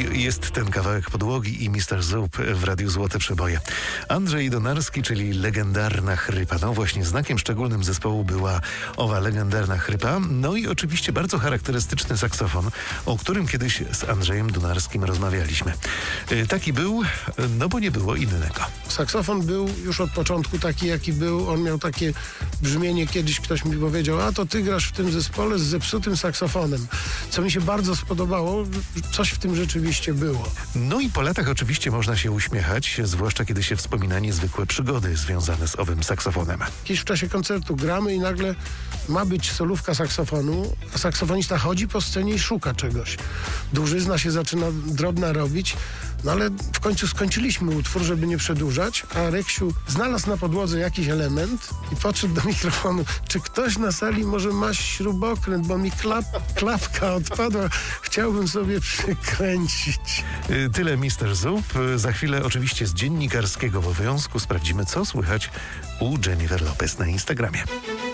i jest ten kawałek podłogi i Mr. Zup w Radiu Złote Przeboje. Andrzej Donarski, czyli legendarna chrypa. No właśnie, znakiem szczególnym zespołu była owa legendarna chrypa. No i oczywiście bardzo charakterystyczny saksofon, o którym kiedyś z Andrzejem Donarskim rozmawialiśmy. Taki był, no bo nie było innego. Saksofon był już od początku taki, jaki był. On miał takie brzmienie, kiedyś ktoś mi powiedział, a to ty grasz w tym zespole z zepsutym saksofonem. Co mi się bardzo spodobało, coś w tym rzeczywiście było. No i po latach oczywiście można się uśmiechać, zwłaszcza kiedy się wspomina niezwykłe przygody związane z owym saksofonem. Kiedyś w czasie koncertu gramy i nagle ma być solówka saksofonu, a saksofonista chodzi po scenie i szuka czegoś. Dużyzna się zaczyna drobna robić, no ale w końcu skończyliśmy utwór, żeby nie przedłużać, a Reksiu znalazł na podłodze jakiś element i podszedł do mikrofonu. Czy ktoś na sali może ma śrubokręt, bo mi klapka odpadła. Chciałbym sobie przykręcić. Tyle Mr. Zup. Za chwilę oczywiście z dziennikarskiego obowiązku sprawdzimy, co słychać u Jennifer Lopez na Instagramie.